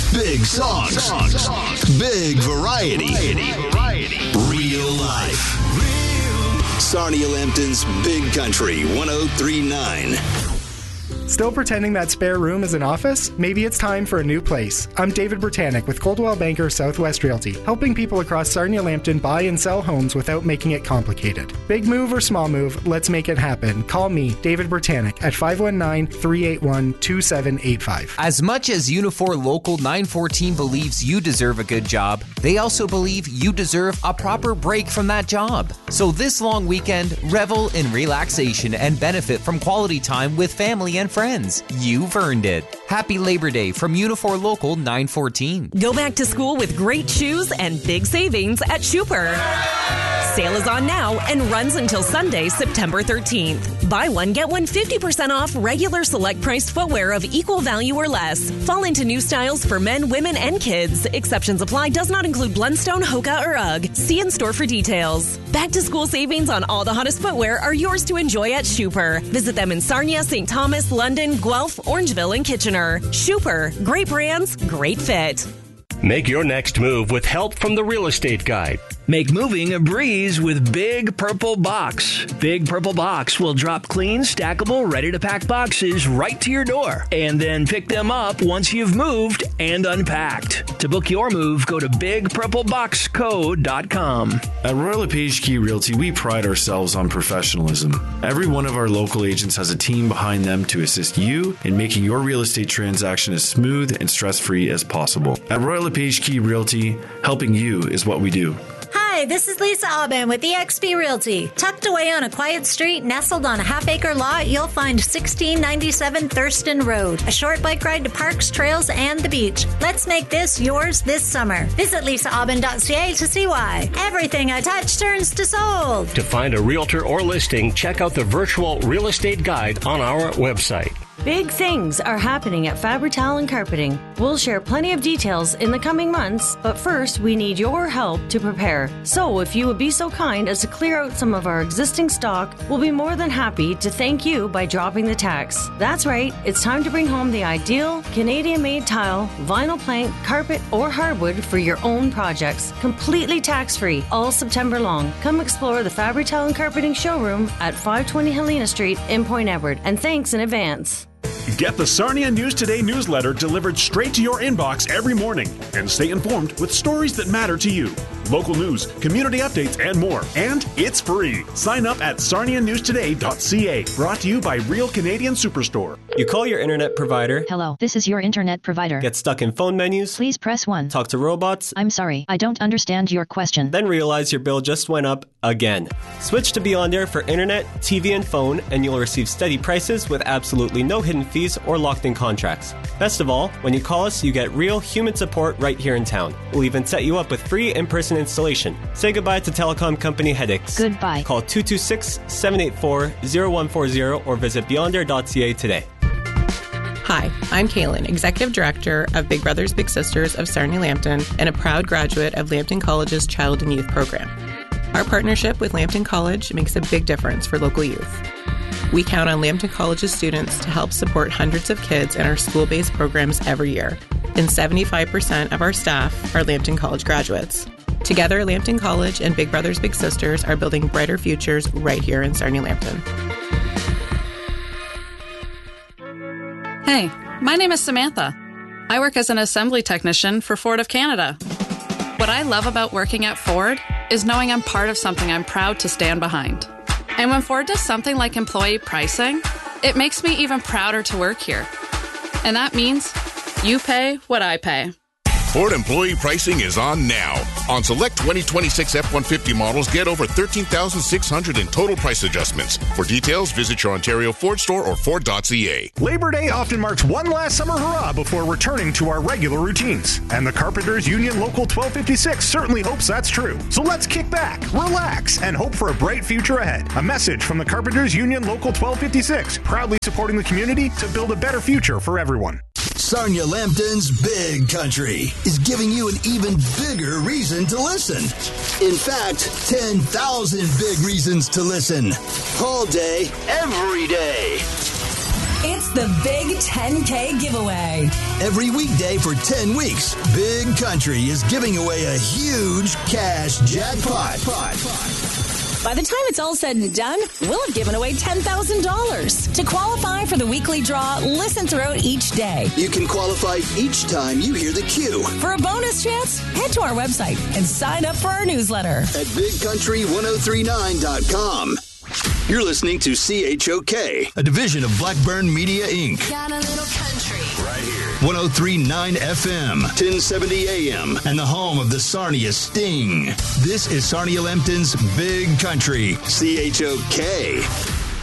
Big songs. Big variety. Real life. Sarnia Lambton's Big Country 103.9. Still pretending that spare room is an office? Maybe it's time for a new place. I'm David Britannic with Coldwell Banker Southwest Realty, helping people across Sarnia Lambton buy and sell homes without making it complicated. Big move or small move, let's make it happen. Call me, David Britannic, at 519-381-2785. As much as Unifor Local 914 believes you deserve a good job, they also believe you deserve a proper break from that job. So this long weekend, revel in relaxation and benefit from quality time with family and friends. You've earned it. Happy Labor Day from Unifor Local 914. Go back to school with great shoes and big savings at Schuper. Sale is on now and runs until Sunday, September 13th. Buy one, get one 50% off regular select priced footwear of equal value or less. Fall into new styles for men, women, and kids. Exceptions apply. Does not include Blundstone, Hoka, or UGG. See in store for details. Back to school savings on all the hottest footwear are yours to enjoy at Schuper. Visit them in Sarnia, St. Thomas, London, Guelph, Orangeville, and Kitchener. Schuper. Great brands, great fit. Make your next move with help from the Real Estate Guide. Make moving a breeze with Big Purple Box. Big Purple Box will drop clean, stackable, ready-to-pack boxes right to your door and then pick them up once you've moved and unpacked. To book your move, go to bigpurpleboxco.com. At Royal LePage Key Realty, we pride ourselves on professionalism. Every one of our local agents has a team behind them to assist you in making your real estate transaction as smooth and stress-free as possible. At Royal LePage Key Realty, helping you is what we do. Hi, this is Lisa Aubin with eXp Realty. Tucked away on a quiet street, nestled on a half-acre lot, you'll find 1697 Thurston Road. A short bike ride to parks, trails, and the beach. Let's make this yours this summer. Visit lisaaubin.ca to see why. Everything I touch turns to sold. To find a realtor or listing, check out the virtual real estate guide on our website. Big things are happening at Fabri-Talan Carpeting. We'll share plenty of details in the coming months, but first we need your help to prepare. So if you would be so kind as to clear out some of our existing stock, we'll be more than happy to thank you by dropping the tax. That's right, it's time to bring home the ideal Canadian-made tile, vinyl plank, carpet, or hardwood for your own projects. Completely tax-free all September long. Come explore the Fabri-Talan Carpeting showroom at 520 Helena Street in Point Edward, and thanks in advance. Get the Sarnia News Today newsletter delivered straight to your inbox every morning and stay informed with stories that matter to you. Local news, community updates, and more. And it's free. Sign up at sarnianewstoday.ca. Brought to you by Real Canadian Superstore. You call your internet provider. Hello, this is your internet provider. Get stuck in phone menus. Please press 1. Talk to robots. I'm sorry, I don't understand your question. Then realize your bill just went up again. Switch to Beyond Air for internet, TV, and phone, and you'll receive steady prices with absolutely no hidden fees or locked-in contracts. Best of all, when you call us, you get real human support right here in town. We'll even set you up with free in-person installation. Say goodbye to telecom company headaches. Goodbye. Call 226-784-0140 or visit beyondair.ca today. Hi, I'm Kaylin, Executive Director of Big Brothers Big Sisters of Sarnia Lambton and a proud graduate of Lambton College's Child and Youth Program. Our partnership with Lambton College makes a big difference for local youth. We count on Lambton College's students to help support hundreds of kids in our school-based programs every year, and 75% of our staff are Lambton College graduates. Together, Lambton College and Big Brothers Big Sisters are building brighter futures right here in Sarnia Lambton. Hey, my name is Samantha. I work as an assembly technician for Ford of Canada. What I love about working at Ford is knowing I'm part of something I'm proud to stand behind. And when Ford does something like employee pricing, it makes me even prouder to work here. And that means you pay what I pay. Ford employee pricing is on now. On select 2026 F-150 models, get over $13,600 in total price adjustments. For details, visit your Ontario Ford store or Ford.ca. Labor Day often marks one last summer hurrah before returning to our regular routines. And the Carpenters Union Local 1256 certainly hopes that's true. So let's kick back, relax, and hope for a bright future ahead. A message from the Carpenters Union Local 1256, proudly supporting the community to build a better future for everyone. Sarnia Lambton's Big Country is giving you an even bigger reason to listen. In fact, 10,000 big reasons to listen. All day, every day. It's the Big 10K giveaway. Every weekday for 10 weeks, Big Country is giving away a huge cash jackpot. By the time it's all said and done, we'll have given away $10,000. To qualify for the weekly draw, listen throughout each day. You can qualify each time you hear the cue. For a bonus chance, head to our website and sign up for our newsletter at bigcountry1039.com. You're listening to CHOK, a division of Blackburn Media, Inc. Got a little country. Right here. 103.9 FM, 1070 AM, and the home of the Sarnia Sting. This is Sarnia Lambton's Big Country, CHOK.